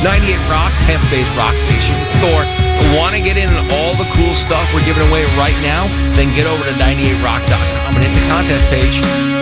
98 Rock, Tampa Bay's rock station. Thor, want to get in on all the cool stuff we're giving away right now? Then get over to 98rock.com and hit the contest page.